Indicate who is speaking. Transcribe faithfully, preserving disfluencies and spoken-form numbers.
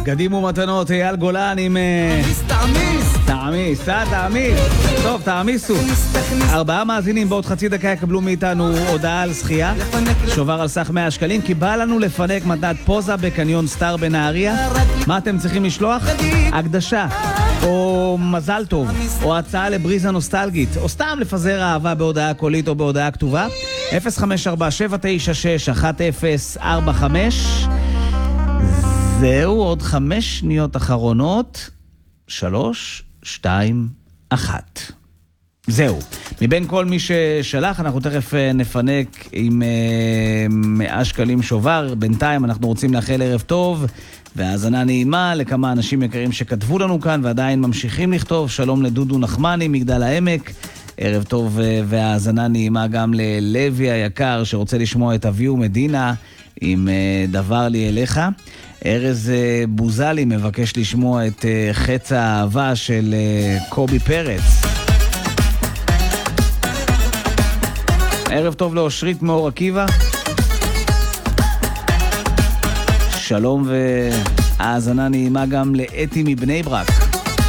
Speaker 1: קדימו ומתנות, אייל גולן עם...
Speaker 2: תעמיס,
Speaker 1: תעמיס, תעמיס. טוב, תעמיסו. ארבעה מאזינים בעוד חצי דקה יקבלו מאיתנו הודעה על זכייה. שובר על סך מאה שקלים, כי בא לנו לפנק מתנת פוזה בקניון סטאר בנהריה. מה אתם צריכים לשלוח? הקדשה, או מזל טוב, או הצעה לבריזה נוסטלגית, או סתם לפזר אהבה בהודעה קולית או בהודעה כתובה. אפס חמש ארבע שבע תשע שש אחת אפס ארבע חמש. זהו, עוד חמש שניות אחרונות. שלוש, שתיים, אחת. זהו. מבין כל מי ששלח, אנחנו תכף נפנק עם מאה שקלים שובר. בינתיים אנחנו רוצים לאחל ערב טוב והאזנה נעימה לכמה אנשים יקרים שכתבו לנו כאן ועדיין ממשיכים לכתוב. שלום לדודו נחמני מגדל העמק. ערב טוב והאזנה נעימה גם ללוי היקר שרוצה לשמוע את אביהו מדינה עם דבר לי אליך. ארז בוזלי מבקש לשמוע את חץ האהבה של קובי פרץ. ערב טוב לאושרית מאור עקיבא. שלום והאזנה נעימה גם לאתי מבני ברק.